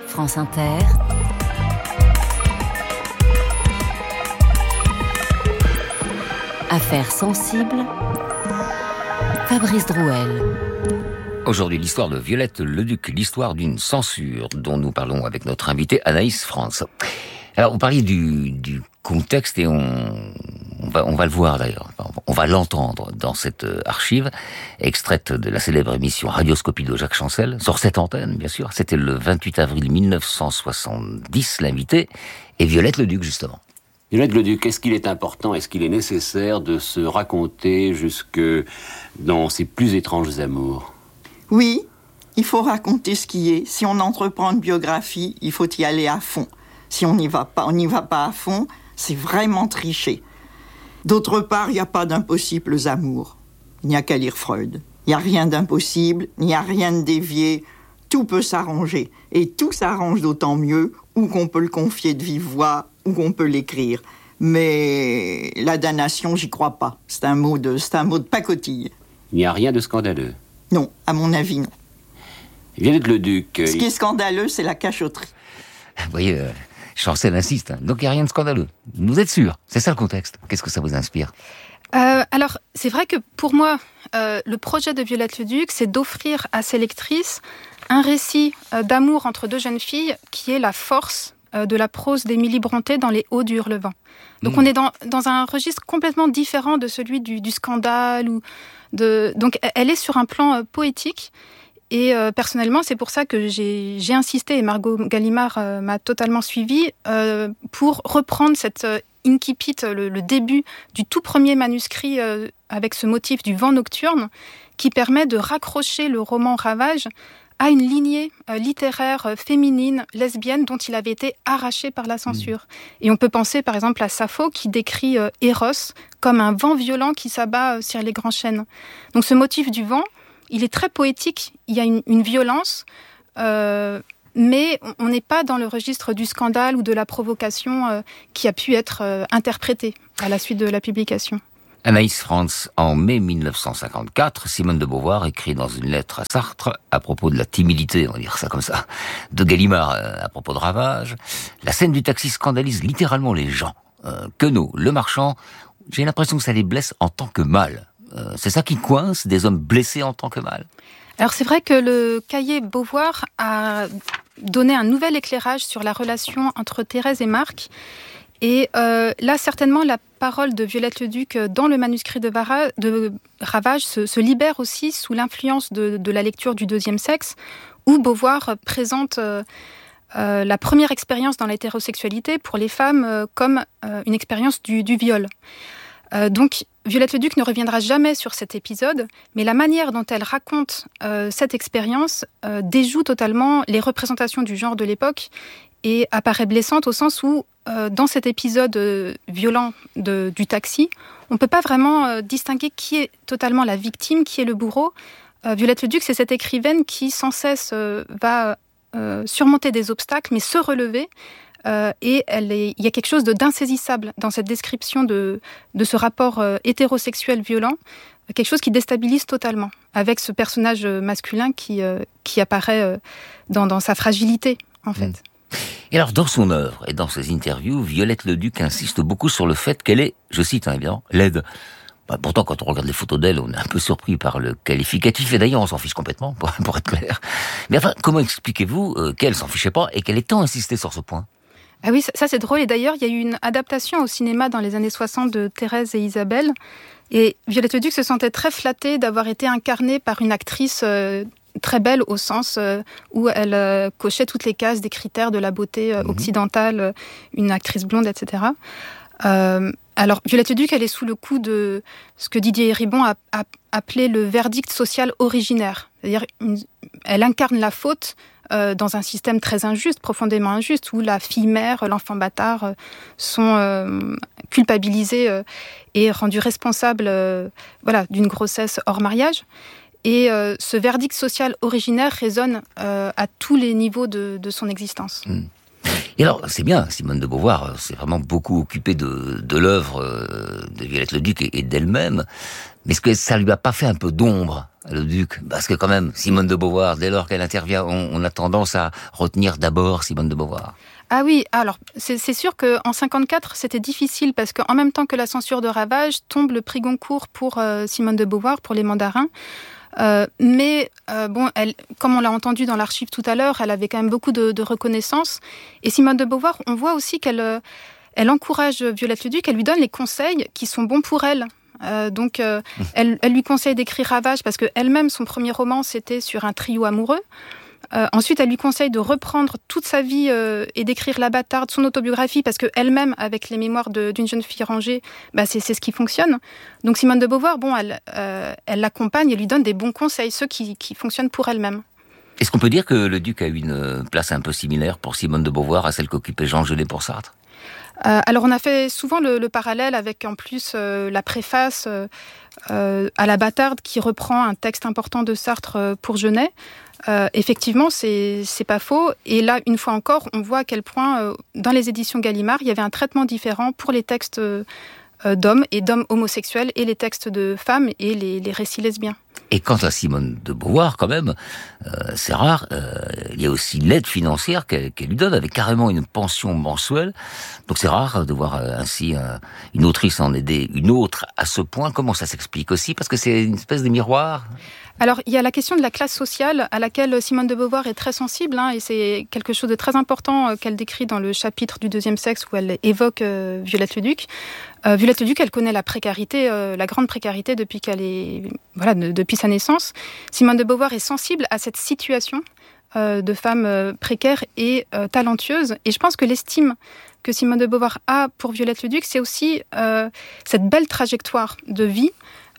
France Inter. Affaires sensibles. Fabrice Drouel. Aujourd'hui, l'histoire de Violette Leduc, l'histoire d'une censure dont nous parlons avec notre invitée Anaïs France. Alors, vous parliez du contexte et on va le voir d'ailleurs. On va l'entendre dans cette archive, extraite de la célèbre émission Radioscopie de Jacques Chancel, sur cette antenne, bien sûr. C'était le 28 avril 1970, l'invité, et Violette Leduc, justement. Violette Leduc, est-ce qu'il est important, est-ce qu'il est nécessaire de se raconter jusque dans ses plus étranges amours ? Oui, il faut raconter ce qui est. Si on entreprend une biographie, il faut y aller à fond. Si on n'y va pas à fond, c'est vraiment tricher. D'autre part, il n'y a pas d'impossibles amours. Il n'y a qu'à lire Freud. Il n'y a rien d'impossible, il n'y a rien de dévié. Tout peut s'arranger. Et tout s'arrange d'autant mieux, ou qu'on peut le confier de vive voix, ou qu'on peut l'écrire. Mais la damnation, j'y crois pas. C'est un mot de pacotille. Il n'y a rien de scandaleux. Non, à mon avis, non. Violette Leduc... Ce qui est scandaleux, c'est la cachotterie. Vous voyez, Chancel insiste, donc il n'y a rien de scandaleux. Vous êtes sûr ? C'est ça le contexte. Qu'est-ce que ça vous inspire ? Alors, c'est vrai que pour moi, le projet de Violette Leduc, c'est d'offrir à ses lectrices un récit d'amour entre deux jeunes filles qui est la force de la prose d'Émilie Brontë dans Les Hauts du Hurlevent. Donc on est dans un registre complètement différent de celui du scandale. Donc elle est sur un plan poétique. Et personnellement, c'est pour ça que j'ai insisté, et Margot Gallimard m'a totalement suivie, pour reprendre cette incipit, le début du tout premier manuscrit avec ce motif du vent nocturne, qui permet de raccrocher le roman Ravage à une lignée littéraire féminine, lesbienne, dont il avait été arraché par la censure. Et on peut penser par exemple à Sappho, qui décrit Eros comme un vent violent qui s'abat sur les grands chênes. Donc ce motif du vent, il est très poétique, il y a une violence, mais on n'est pas dans le registre du scandale ou de la provocation qui a pu être interprétée à la suite de la publication. Anaïs France, en mai 1954, Simone de Beauvoir écrit dans une lettre à Sartre, à propos de la timidité, on va dire ça comme ça, de Gallimard à propos de Ravage. La scène du taxi scandalise littéralement les gens. Queneau, le marchand, j'ai l'impression que ça les blesse en tant que mal. C'est ça qui coince, des hommes blessés en tant que mal. Alors c'est vrai que le cahier Beauvoir a donné un nouvel éclairage sur la relation entre Thérèse et Marc. Et là, certainement, la parole de Violette Leduc dans le manuscrit de Ravage se libère aussi sous l'influence de la lecture du Deuxième Sexe, où Beauvoir présente la première expérience dans l'hétérosexualité pour les femmes comme une expérience du viol. Donc, Violette Leduc ne reviendra jamais sur cet épisode, mais la manière dont elle raconte cette expérience déjoue totalement les représentations du genre de l'époque et apparaît blessante au sens où, dans cet épisode violent du taxi, on ne peut pas vraiment distinguer qui est totalement la victime, qui est le bourreau. Violette Leduc, c'est cette écrivaine qui sans cesse va surmonter des obstacles, mais se relever. Et il y a quelque chose d'insaisissable dans cette description de ce rapport hétérosexuel violent, quelque chose qui déstabilise totalement, avec ce personnage masculin qui apparaît dans sa fragilité, en fait. Et alors, dans son œuvre et dans ses interviews, Violette Leduc insiste beaucoup sur le fait qu'elle est, je cite évidemment, laide. Pourtant, quand on regarde les photos d'elle, on est un peu surpris par le qualificatif, et d'ailleurs on s'en fiche complètement, pour être clair. Mais enfin, comment expliquez-vous qu'elle s'en fichait pas et qu'elle ait tant insisté sur ce point ? Ah oui, ça c'est drôle. Et d'ailleurs, il y a eu une adaptation au cinéma dans les années 60 de Thérèse et Isabelle. Et Violette Leduc se sentait très flattée d'avoir été incarnée par une actrice très belle au sens où elle cochait toutes les cases des critères de la beauté occidentale, une actrice blonde, etc. Alors, Violette Leduc, elle est sous le coup de ce que Didier Eribon a appelé le verdict social originaire. C'est-à-dire, elle incarne la faute dans un système très injuste, profondément injuste, où la fille-mère, l'enfant bâtard sont culpabilisés et rendus responsables d'une grossesse hors mariage. Et ce verdict social originaire résonne à tous les niveaux de son existence. Et alors, c'est bien, Simone de Beauvoir s'est vraiment beaucoup occupée de l'œuvre de Violette Leduc et d'elle-même, mais est-ce que ça lui a pas fait un peu d'ombre le duc? Parce que quand même, Simone de Beauvoir, dès lors qu'elle intervient, on a tendance à retenir d'abord Simone de Beauvoir. Ah oui, alors c'est sûr qu'en 54, c'était difficile parce qu'en même temps que la censure de Ravage, tombe le prix Goncourt pour Simone de Beauvoir, pour Les Mandarins. Mais elle, comme on l'a entendu dans l'archive tout à l'heure, elle avait quand même beaucoup de reconnaissance. Et Simone de Beauvoir, on voit aussi qu'elle encourage Violette le Duc, elle lui donne les conseils qui sont bons pour elle. Elle lui conseille d'écrire Ravage parce qu'elle-même, son premier roman, c'était sur un trio amoureux. Ensuite, elle lui conseille de reprendre toute sa vie et d'écrire La Bâtarde, son autobiographie, parce qu'elle-même, avec les mémoires d'une jeune fille rangée, c'est ce qui fonctionne. Donc Simone de Beauvoir, elle l'accompagne et lui donne des bons conseils, ceux qui fonctionnent pour elle-même. Est-ce qu'on peut dire que le duc a eu une place un peu similaire pour Simone de Beauvoir à celle qu'occupait Jean Genet pour Sartre ? Alors on a fait souvent le parallèle avec en plus la préface à La Bâtarde qui reprend un texte important de Sartre pour Genet. Effectivement, c'est pas faux. Et là, une fois encore, on voit à quel point, dans les éditions Gallimard, il y avait un traitement différent pour les textes d'hommes et d'hommes homosexuels et les textes de femmes et les récits lesbiens. Et quant à Simone de Beauvoir, quand même, c'est rare, il y a aussi l'aide financière qu'elle lui donne, avec carrément une pension mensuelle. Donc c'est rare de voir ainsi une autrice en aider une autre à ce point. Comment ça s'explique aussi? Parce que c'est une espèce de miroir. Alors, il y a la question de la classe sociale à laquelle Simone de Beauvoir est très sensible, et c'est quelque chose de très important qu'elle décrit dans le chapitre du deuxième sexe où elle évoque Violette le Duc. Violette le Duc, elle connaît la précarité, la grande précarité depuis depuis sa naissance. Simone de Beauvoir est sensible à cette situation de femme précaire et talentueuse. Et je pense que l'estime que Simone de Beauvoir a pour Violette le Duc, c'est aussi cette belle trajectoire de vie.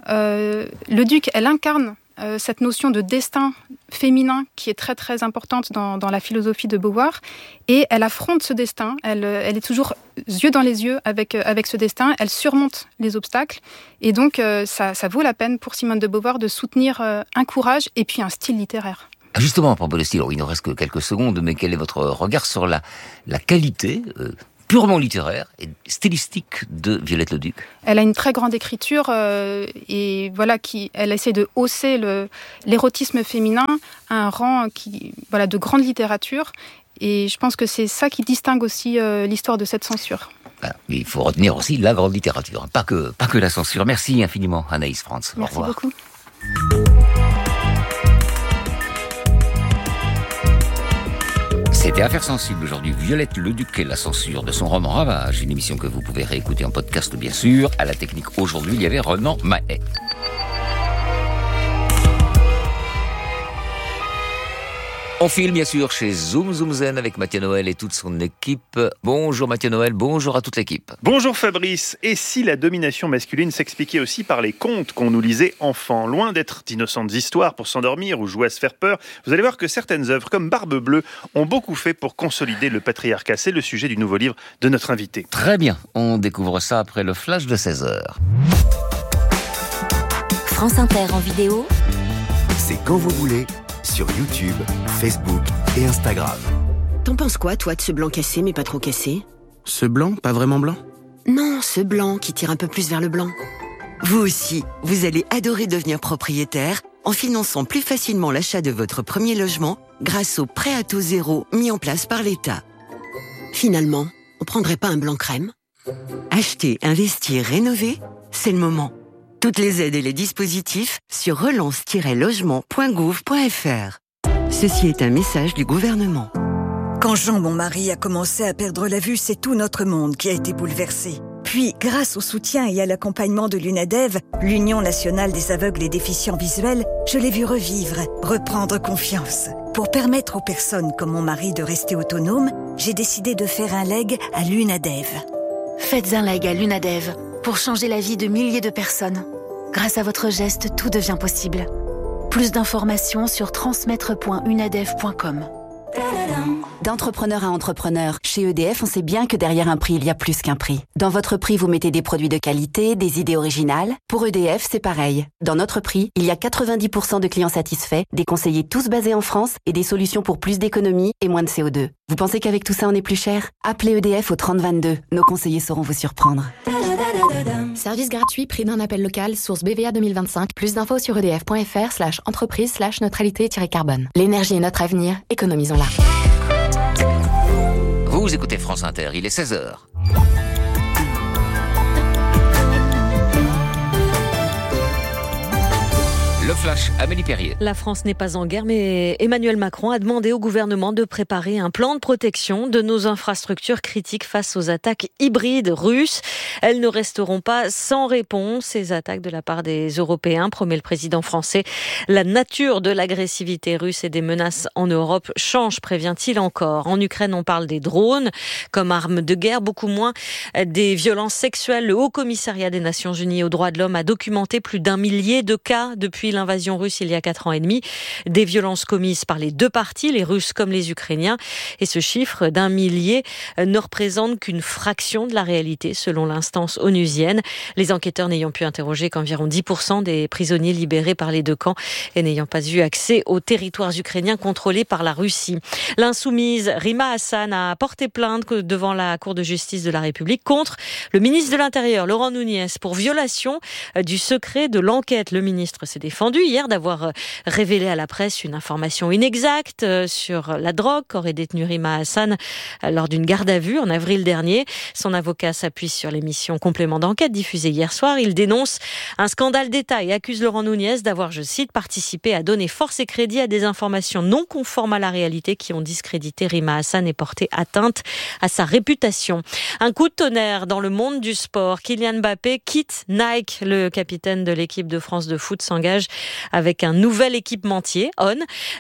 Le Duc, elle incarne cette notion de destin féminin qui est très très importante dans la philosophie de Beauvoir, et elle affronte ce destin, elle est toujours yeux dans les yeux avec ce destin, elle surmonte les obstacles, et donc ça vaut la peine pour Simone de Beauvoir de soutenir un courage et puis un style littéraire. Justement, à propos de style, il ne reste que quelques secondes, mais quel est votre regard sur la qualité purement littéraire et stylistique de Violette le Duc? Elle a une très grande écriture et elle essaie de hausser l'érotisme féminin à un rang de grande littérature. Et je pense que c'est ça qui distingue aussi l'histoire de cette censure. Voilà. Il faut retenir aussi la grande littérature, pas que la censure. Merci infiniment, Anaïs Frantz. Merci au revoir. beaucoup. C'était Affaires sensibles aujourd'hui. Violette le Duc et la censure de son roman Ravage. Une émission que vous pouvez réécouter en podcast, bien sûr. À la technique aujourd'hui, il y avait Renan Mahé. On file bien sûr chez Zoom Zen avec Mathieu Noël et toute son équipe. Bonjour Mathieu Noël, bonjour à toute l'équipe. Bonjour Fabrice. Et si la domination masculine s'expliquait aussi par les contes qu'on nous lisait enfants, loin d'être d'innocentes histoires pour s'endormir ou jouer à se faire peur, vous allez voir que certaines œuvres comme Barbe Bleue ont beaucoup fait pour consolider le patriarcat. C'est le sujet du nouveau livre de notre invité. Très bien, on découvre ça après le flash de 16h. France Inter en vidéo. C'est quand vous voulez, sur YouTube, Facebook et Instagram. T'en penses quoi, toi, de ce blanc cassé, mais pas trop cassé? Ce blanc, pas vraiment blanc? Non, ce blanc qui tire un peu plus vers le blanc. Vous aussi, vous allez adorer devenir propriétaire en finançant plus facilement l'achat de votre premier logement grâce au prêt à taux zéro mis en place par l'État. Finalement, on prendrait pas un blanc crème? Acheter, investir, rénover, c'est le moment. Toutes les aides et les dispositifs sur relance-logement.gouv.fr. Ceci est un message du gouvernement. Quand Jean, mon mari, a commencé à perdre la vue, c'est tout notre monde qui a été bouleversé. Puis, grâce au soutien et à l'accompagnement de l'UNADEV, l'Union nationale des aveugles et déficients visuels, je l'ai vu revivre, reprendre confiance. Pour permettre aux personnes comme mon mari de rester autonomes, j'ai décidé de faire un leg à l'UNADEV. Faites un leg à l'UNADEV pour changer la vie de milliers de personnes. Grâce à votre geste, tout devient possible. Plus d'informations sur transmettre.unadev.com. D'entrepreneur à entrepreneur, chez EDF, on sait bien que derrière un prix, il y a plus qu'un prix. Dans votre prix, vous mettez des produits de qualité, des idées originales. Pour EDF, c'est pareil. Dans notre prix, il y a 90% de clients satisfaits, des conseillers tous basés en France et des solutions pour plus d'économie et moins de CO2. Vous pensez qu'avec tout ça, on est plus cher? Appelez EDF au 3022. Nos conseillers sauront vous surprendre. Service gratuit, prix d'un appel local, source BVA 2025. Plus d'infos sur edf.fr/entreprise/neutralité-carbone. L'énergie est notre avenir, économisons-la. Vous écoutez France Inter, il est 16h. Le flash, Amélie Perrier. La France n'est pas en guerre, mais Emmanuel Macron a demandé au gouvernement de préparer un plan de protection de nos infrastructures critiques face aux attaques hybrides russes. Elles ne resteront pas sans réponse, ces attaques de la part des Européens, promet le président français. La nature de l'agressivité russe et des menaces en Europe change, prévient-il encore. En Ukraine, on parle des drones comme armes de guerre, beaucoup moins des violences sexuelles. Le Haut-Commissariat des Nations Unies aux droits de l'homme a documenté plus d'1 millier de cas depuis l'invasion russe il y a 4 ans et demi, des violences commises par les deux parties, les Russes comme les Ukrainiens. Et ce chiffre d'1 millier ne représente qu'une fraction de la réalité, selon l'instance onusienne. Les enquêteurs n'ayant pu interroger qu'environ 10% des prisonniers libérés par les deux camps et n'ayant pas eu accès aux territoires ukrainiens contrôlés par la Russie. L'insoumise Rima Hassan a porté plainte devant la Cour de justice de la République contre le ministre de l'Intérieur, Laurent Nunez, pour violation du secret de l'enquête. Le ministre s'est défendu hier d'avoir révélé à la presse une information inexacte sur la drogue qu'aurait détenue Rima Hassan lors d'une garde à vue en avril dernier. Son avocat s'appuie sur l'émission Complément d'enquête diffusée hier soir. Il dénonce un scandale d'État et accuse Laurent Nunez d'avoir, je cite, participé à donner force et crédit à des informations non conformes à la réalité qui ont discrédité Rima Hassan et porté atteinte à sa réputation. Un coup de tonnerre dans le monde du sport. Kylian Mbappé quitte Nike. Le capitaine de l'équipe de France de foot s'engage avec un nouvel équipementier, On.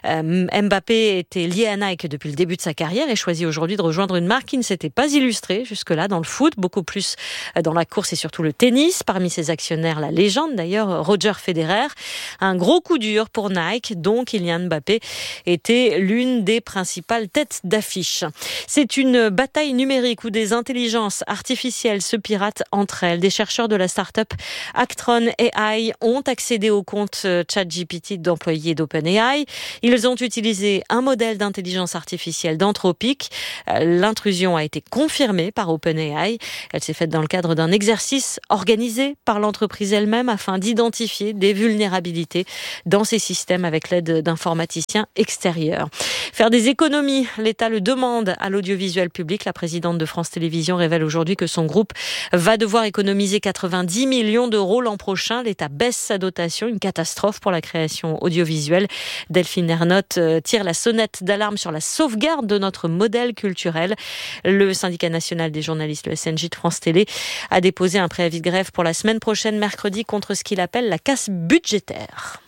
Mbappé était lié à Nike depuis le début de sa carrière et choisit aujourd'hui de rejoindre une marque qui ne s'était pas illustrée jusque-là dans le foot, beaucoup plus dans la course et surtout le tennis. Parmi ses actionnaires, la légende d'ailleurs, Roger Federer. Un gros coup dur pour Nike, dont Kylian Mbappé était l'une des principales têtes d'affiche. C'est une bataille numérique où des intelligences artificielles se piratent entre elles. Des chercheurs de la start-up Actron AI ont accédé au compte ChatGPT d'employés d'OpenAI. Ils ont utilisé un modèle d'intelligence artificielle d'Anthropic. L'intrusion a été confirmée par OpenAI. Elle s'est faite dans le cadre d'un exercice organisé par l'entreprise elle-même afin d'identifier des vulnérabilités dans ces systèmes avec l'aide d'informaticiens extérieurs. Faire des économies, l'État le demande à l'audiovisuel public. La présidente de France Télévisions révèle aujourd'hui que son groupe va devoir économiser 90 millions d'euros l'an prochain. L'État baisse sa dotation, une catastrophe pour la création audiovisuelle. Delphine Ernotte tire la sonnette d'alarme sur la sauvegarde de notre modèle culturel. Le syndicat national des journalistes, le SNJ de France Télé, a déposé un préavis de grève pour la semaine prochaine, mercredi, contre ce qu'il appelle la casse budgétaire.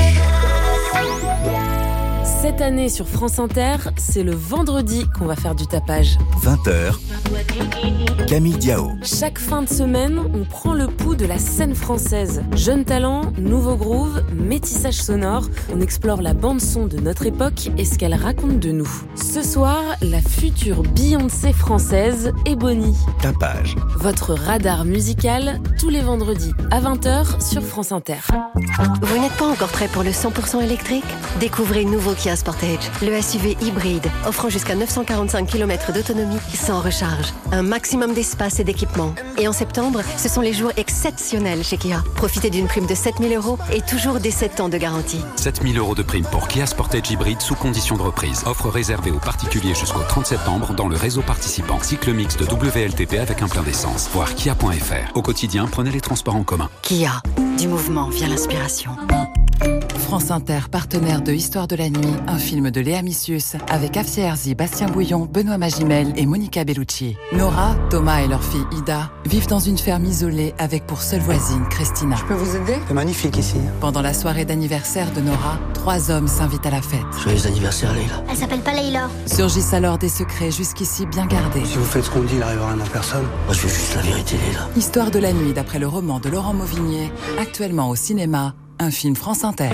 Cette année sur France Inter, c'est le vendredi qu'on va faire du tapage. 20h, Camille Diao. Chaque fin de semaine, on prend le pouls de la scène française. Jeunes talents, nouveaux grooves, métissage sonore. On explore la bande-son de notre époque et ce qu'elle raconte de nous. Ce soir, la future Beyoncé française, Ebony. Tapage. Votre radar musical, tous les vendredis à 20h sur France Inter. Vous n'êtes pas encore prêt pour le 100% électrique ? Découvrez nouveau Kia Sportage, le SUV hybride, offrant jusqu'à 945 km d'autonomie sans recharge. Un maximum d'espace et d'équipement. Et en septembre, ce sont les jours exceptionnels chez Kia. Profitez d'une prime de 7 000 € et toujours des 7 ans de garantie. 7 000 € de prime pour Kia Sportage hybride sous condition de reprise. Offre réservée aux particuliers jusqu'au 30 septembre dans le réseau participant. Cycle mix de WLTP avec un plein d'essence. Voir kia.fr. Au quotidien, prenez les transports en commun. Kia, du mouvement vient l'inspiration. France Inter, partenaire de Histoire de la nuit, un film de Léa Missius avec Afsia Herzi, Bastien Bouillon, Benoît Magimel et Monica Bellucci. Nora, Thomas et leur fille Ida vivent dans une ferme isolée avec pour seule voisine Christina. Je peux vous aider ? C'est magnifique ici. Pendant la soirée d'anniversaire de Nora, 3 hommes s'invitent à la fête. Joyeux anniversaire, Leïla. Elle s'appelle pas Leïla. Surgissent alors des secrets jusqu'ici bien gardés. Si vous faites ce qu'on dit, il arrivera rien à personne. Moi, je veux juste la vérité, Leïla. Histoire de la nuit, d'après le roman de Laurent Mauvigné, actuellement au cinéma, un film France Inter.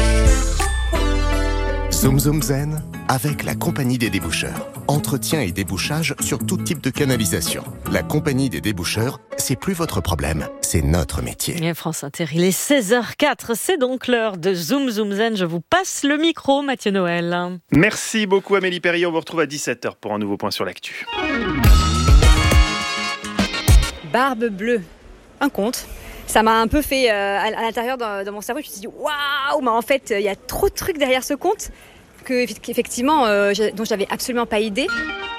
Zoom Zoom Zen avec la Compagnie des déboucheurs. Entretien et débouchage sur tout type de canalisation. La Compagnie des déboucheurs, c'est plus votre problème, c'est notre métier. Et France Inter, il est 16h04, c'est donc l'heure de Zoom Zoom Zen. Je vous passe le micro, Mathieu Noël. Merci beaucoup Amélie Perrier, on vous retrouve à 17h pour un nouveau point sur l'actu. Barbe bleue. un conte. Ça m'a un peu fait à l'intérieur de mon cerveau. Je me suis dit waouh, mais en fait il y a trop de trucs derrière ce conte qu'effectivement dont j'avais absolument pas idée.